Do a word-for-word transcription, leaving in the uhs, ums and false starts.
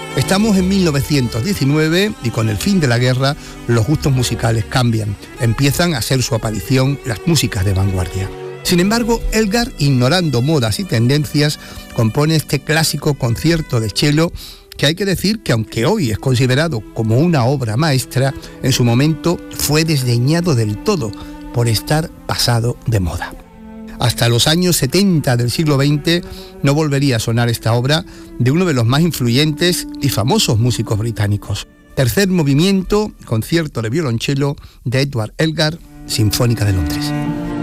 Estamos en mil novecientos diecinueve y con el fin de la guerra los gustos musicales cambian. Empiezan a hacer su aparición las músicas de vanguardia. Sin embargo, Elgar, ignorando modas y tendencias, compone este clásico concierto de cello que hay que decir que aunque hoy es considerado como una obra maestra, en su momento fue desdeñado del todo por estar pasado de moda. Hasta los años setenta del siglo veinte no volvería a sonar esta obra de uno de los más influyentes y famosos músicos británicos. Tercer movimiento, concierto de violonchelo de Edward Elgar, Sinfónica de Londres.